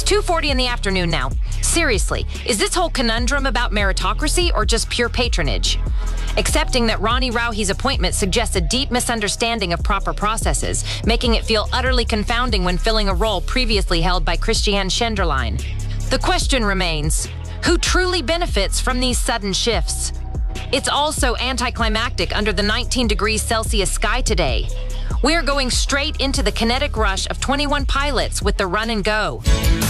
2:40 in the afternoon now. Seriously, is this whole conundrum about meritocracy or just pure patronage? Accepting that Ronnie Rauhi's appointment suggests a deep misunderstanding of proper processes, making it feel utterly confounding when filling a role previously held by Christiane Schenderlein. The question remains, who truly benefits from these sudden shifts? It's also anticlimactic under the 19 degrees Celsius sky today. We're going straight into the kinetic rush of 21 pilots with the run and go.